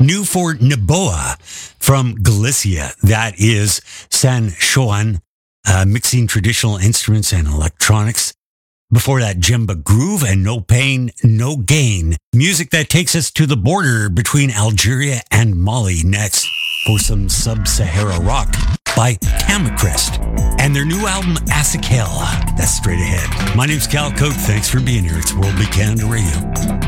New for Naboa from Galicia. That is San Juan, mixing traditional instruments and electronics. Before that, Djemba Groove and No Pain, No Gain. Music that takes us to the border between Algeria and Mali. Next, for some Sub-Sahara rock by Kamachrist and their new album, Asakel. That's straight ahead. My name's Cal Coke. Thanks for being here. It's World Beat Canada Radio.